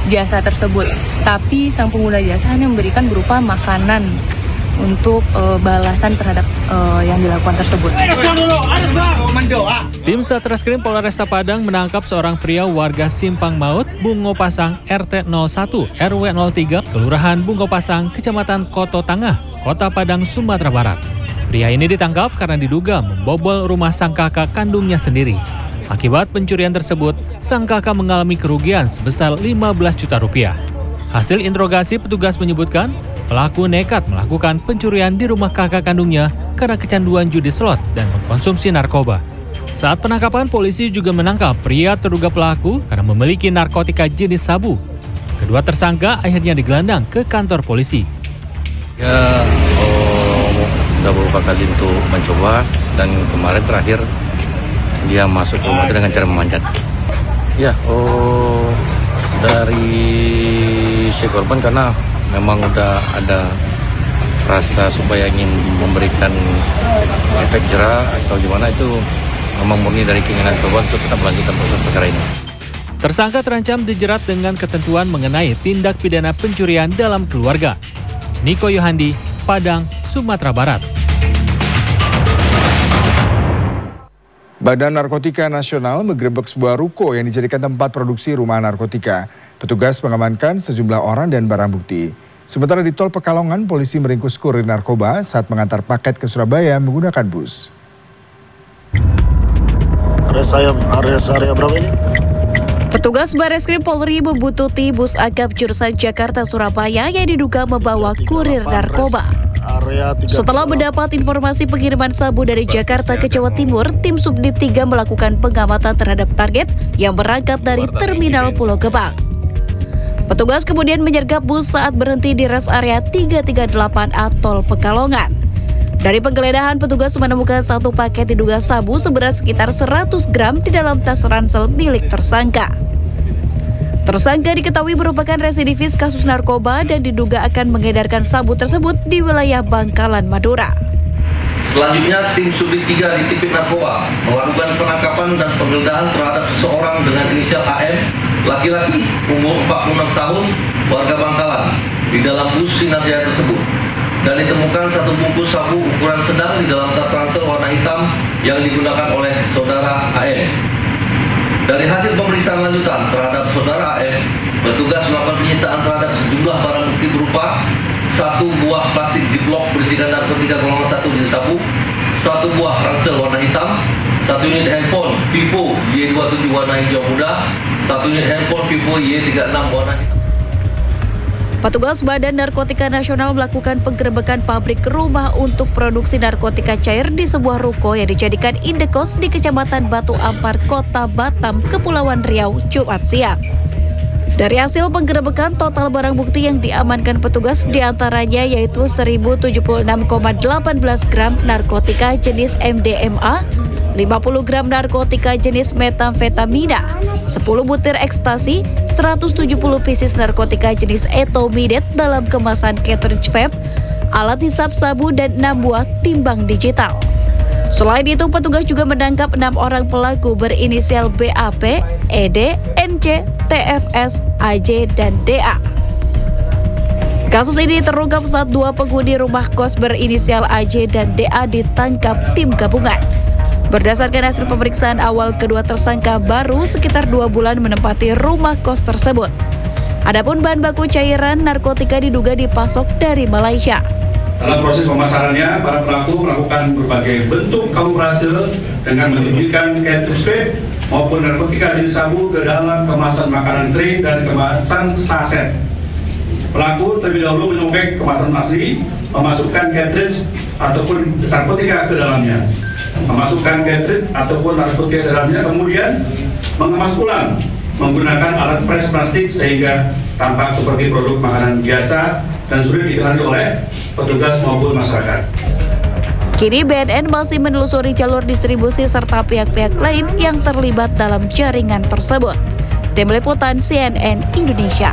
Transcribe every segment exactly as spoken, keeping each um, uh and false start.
jasa tersebut. Tapi sang pengguna jasa hanya memberikan berupa makanan untuk uh, balasan terhadap uh, yang dilakukan tersebut. Tim Satreskrim Polresta Padang menangkap seorang pria warga Simpang Maut, Bungo Pasang, R T nol satu, R W nol tiga, Kelurahan Bungo Pasang, Kecamatan Koto Tangah, Kota Padang, Sumatera Barat. Pria ini ditangkap karena diduga membobol rumah sang kakak kandungnya sendiri. Akibat pencurian tersebut, sang kakak mengalami kerugian sebesar lima belas juta rupiah. Hasil interogasi petugas menyebutkan, pelaku nekat melakukan pencurian di rumah kakak kandungnya karena kecanduan judi slot dan mengkonsumsi narkoba. Saat penangkapan, polisi juga menangkap pria terduga pelaku karena memiliki narkotika jenis sabu. Kedua tersangka akhirnya digelandang ke kantor polisi. Ya, oh, udah beberapa kali untuk mencoba, dan kemarin terakhir dia masuk ke rumah dengan cara memanjat. Ya, oh, dari si korban karena memang udah ada rasa supaya ingin memberikan efek jera atau gimana, itu memang murni dari keinginan korban untuk tetap melanjutkan proses perkara ini. Tersangka terancam dijerat dengan ketentuan mengenai tindak pidana pencurian dalam keluarga. Niko Yohandi, Padang, Sumatera Barat. Badan Narkotika Nasional menggerebek sebuah ruko yang dijadikan tempat produksi rumah narkotika. Petugas mengamankan sejumlah orang dan barang bukti. Sementara di tol Pekalongan, polisi meringkus kurir narkoba saat mengantar paket ke Surabaya menggunakan bus. Area area berapa ini? Petugas Bareskrim Polri membuntuti bus Agap jurusan Jakarta Surabaya yang diduga membawa kurir narkoba. Setelah mendapat informasi pengiriman sabu dari Jakarta ke Jawa Timur, tim Subdit tiga melakukan pengamatan terhadap target yang berangkat dari Terminal Pulau Gebang. Petugas kemudian menyergap bus saat berhenti di res area tiga tiga delapan A Tol Pekalongan. Dari penggeledahan, petugas menemukan satu paket diduga sabu seberat sekitar seratus gram di dalam tas ransel milik tersangka. Tersangka diketahui merupakan residivis kasus narkoba dan diduga akan mengedarkan sabu tersebut di wilayah Bangkalan, Madura. Selanjutnya, tim Subdit tiga di Tipik Narkoba melakukan penangkapan dan penggeledahan terhadap seseorang dengan inisial A M, laki-laki, umur empat puluh enam tahun, warga Bangkalan, di dalam bus Sinar Jaya tersebut. Dan ditemukan satu bungkus sabu ukuran sedang di dalam tas ransel warna hitam yang digunakan oleh saudara A M. Dari hasil pemeriksaan lanjutan terhadap saudara A M, petugas melakukan penyitaan terhadap sejumlah barang bukti berupa satu buah plastik ziplock berisikan narkotika golongan satu jenis sabu, satu buah ransel warna hitam, satu unit handphone Vivo Y dua puluh tujuh warna hijau muda, satu unit handphone Vivo Y tiga puluh enam warna hitam. Petugas Badan Narkotika Nasional melakukan penggerebekan pabrik rumah untuk produksi narkotika cair di sebuah ruko yang dijadikan indekos di Kecamatan Batu Ampar, Kota Batam, Kepulauan Riau, Jumat siang. Dari hasil penggerebekan, total barang bukti yang diamankan petugas diantaranya yaitu seribu tujuh puluh enam koma satu delapan gram narkotika jenis M D M A, lima puluh gram narkotika jenis metamfetamina, sepuluh butir ekstasi, seratus tujuh puluh pieces narkotika jenis etomidet dalam kemasan cartridge vape, alat hisap sabu, dan enam buah timbang digital. Selain itu, petugas juga menangkap enam orang pelaku berinisial B A P, E D, N C, T F S, A J, dan D A. Kasus ini terungkap saat dua penghuni rumah kos berinisial A J dan D A ditangkap tim gabungan. Berdasarkan hasil pemeriksaan awal, kedua tersangka baru sekitar dua bulan menempati rumah kos tersebut. Adapun bahan baku cairan narkotika diduga dipasok dari Malaysia. Dalam proses pemasarannya, para pelaku melakukan berbagai bentuk kamuflase dengan menyembunyikan cartridge vape maupun narkotika jenis sabu ke dalam kemasan makanan tray dan kemasan saset. Pelaku terlebih dahulu menyobek kemasan asli, memasukkan cartridge ataupun narkotika ke dalamnya. Memasukkan cartridge ataupun narkotika ke dalamnya, kemudian mengemas ulang menggunakan alat pres plastik sehingga tampak seperti produk makanan biasa dan sulit dikenali oleh petugas maupun masyarakat. Kini B N N masih menelusuri jalur distribusi serta pihak-pihak lain yang terlibat dalam jaringan tersebut. Tim Liputan C N N Indonesia.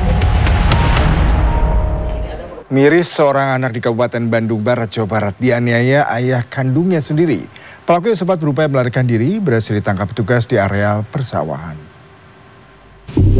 Miris seorang anak di Kabupaten Bandung Barat, Jawa Barat dianiaya ayah kandungnya sendiri. Pelaku yang sempat berupaya melarikan diri berhasil ditangkap petugas di areal persawahan.